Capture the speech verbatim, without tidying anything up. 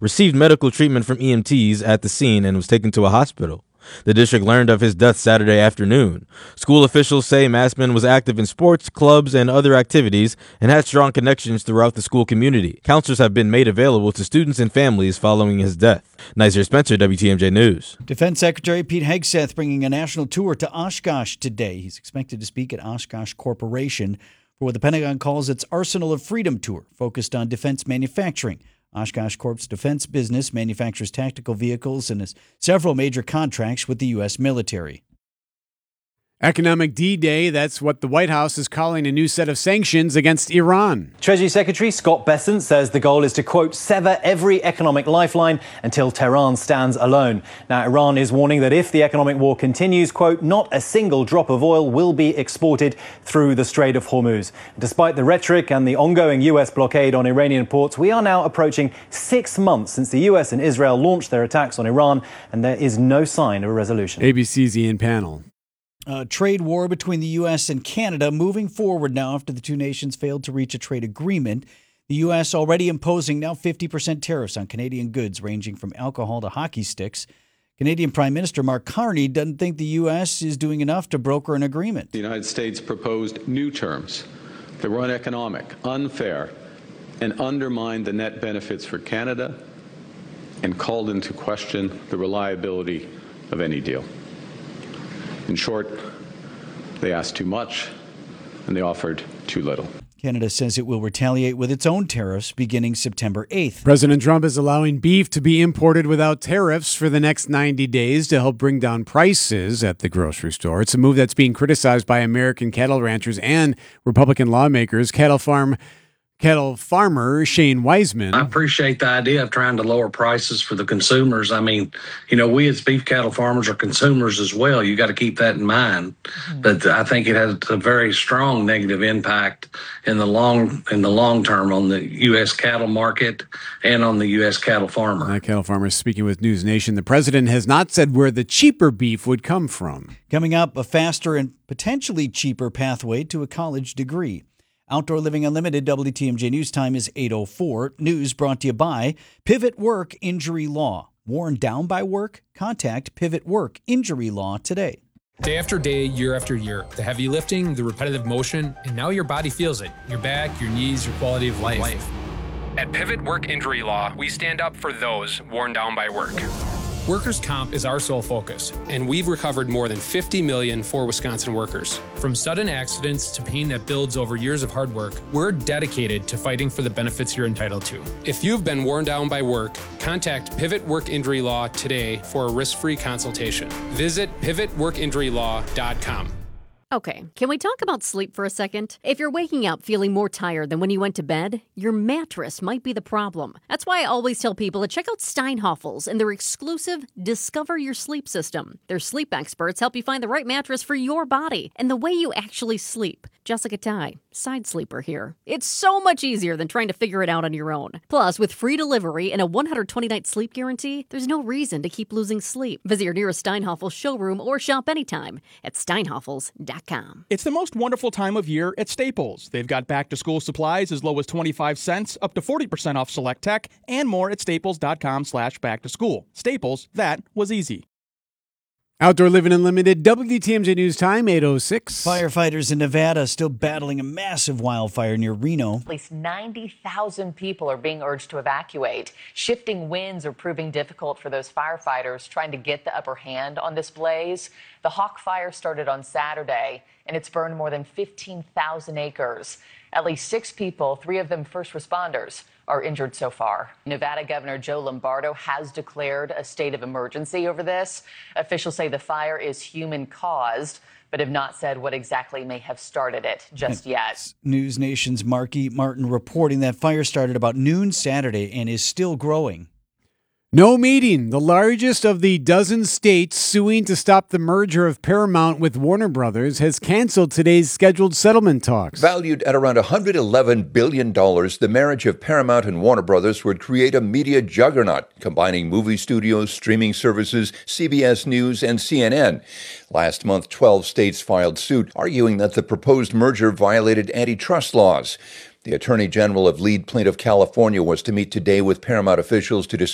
received medical treatment from E M Ts at the scene and was taken to a hospital. The district learned of his death Saturday afternoon. School officials say Massman was active in sports, clubs, and other activities and had strong connections throughout the school community. Counselors have been made available to students and families following his death. Nazir Spencer, W T M J News. Defense Secretary Pete Hegseth bringing a national tour to Oshkosh today. He's expected to speak at Oshkosh Corporation for what the Pentagon calls its Arsenal of Freedom tour, focused on defense manufacturing. Oshkosh Corp's defense business manufactures tactical vehicles and has several major contracts with the U S military. Economic D-Day, that's what the White House is calling a new set of sanctions against Iran. Treasury Secretary Scott Bessent says the goal is to, quote, sever every economic lifeline until Tehran stands alone. Now, Iran is warning that if the economic war continues, quote, not a single drop of oil will be exported through the Strait of Hormuz. Despite the rhetoric and the ongoing U S blockade on Iranian ports, we are now approaching six months since the U S and Israel launched their attacks on Iran, and there is no sign of a resolution. A B C's Ian Pannell. A trade war between the U S and Canada moving forward now after the two nations failed to reach a trade agreement. The U S already imposing now fifty percent tariffs on Canadian goods ranging from alcohol to hockey sticks. Canadian Prime Minister Mark Carney doesn't think the U S is doing enough to broker an agreement. The United States proposed new terms that were uneconomic, unfair, and undermined the net benefits for Canada and called into question the reliability of any deal. In short, they asked too much, and they offered too little. Canada says it will retaliate with its own tariffs beginning September eighth. President Trump is allowing beef to be imported without tariffs for the next ninety days to help bring down prices at the grocery store. It's a move that's being criticized by American cattle ranchers and Republican lawmakers. Cattle farm Cattle farmer Shane Wiseman. I appreciate the idea of trying to lower prices for the consumers. I mean, you know, we as beef cattle farmers are consumers as well. You got to keep that in mind. Mm-hmm. But I think it has a very strong negative impact in the long in the long term on the U S cattle market and on the U S cattle farmer. That cattle farmer is speaking with News Nation. The president has not said where the cheaper beef would come from. Coming up, a faster and potentially cheaper pathway to a college degree. Outdoor Living Unlimited, W T M J News Time is eight oh four. News brought to you by Pivot Work Injury Law. Worn down by work? Contact Pivot Work Injury Law today. Day after day, year after year, the heavy lifting, the repetitive motion, and now your body feels it. Your back, your knees, your quality of life. life. At Pivot Work Injury Law, we stand up for those worn down by work. Workers' comp is our sole focus, and we've recovered more than fifty million dollars for Wisconsin workers. From sudden accidents to pain that builds over years of hard work, we're dedicated to fighting for the benefits you're entitled to. If you've been worn down by work, contact Pivot Work Injury Law today for a risk-free consultation. Visit pivot work injury law dot com. Okay, can we talk about sleep for a second? If you're waking up feeling more tired than when you went to bed, your mattress might be the problem. That's why I always tell people to check out Steinhafels and their exclusive Discover Your Sleep system. Their sleep experts help you find the right mattress for your body and the way you actually sleep. Jessica Ty, side sleeper here. It's so much easier than trying to figure it out on your own. Plus, with free delivery and a one hundred twenty night sleep guarantee, there's no reason to keep losing sleep. Visit your nearest Steinhafels showroom or shop anytime at steinhafels dot com. It's the most wonderful time of year at Staples. They've got back-to-school supplies as low as twenty-five cents, up to forty percent off select tech, and more at staples dot com slash back to school. Staples, that was easy. Outdoor Living Unlimited, W T M J News Time, eight oh six. Firefighters in Nevada still battling a massive wildfire near Reno. At least ninety thousand people are being urged to evacuate. Shifting winds are proving difficult for those firefighters trying to get the upper hand on this blaze. The Hawk Fire started on Saturday, and it's burned more than fifteen thousand acres. At least six people, three of them first responders, are injured so far. Nevada Governor Joe Lombardo has declared a state of emergency over this. Officials say the fire is human-caused, but have not said what exactly may have started it just yet. News Nation's Marky Martin reporting that fire started about noon Saturday and is still growing. No meeting. The largest of the dozen states suing to stop the merger of Paramount with Warner Brothers has canceled today's scheduled settlement talks. Valued at around one hundred eleven billion dollars, the marriage of Paramount and Warner Brothers would create a media juggernaut, combining movie studios, streaming services, C B S News, and C N N. Last month, twelve states filed suit, arguing that the proposed merger violated antitrust laws. The Attorney General of lead plaintiff California was to meet today with Paramount officials to discuss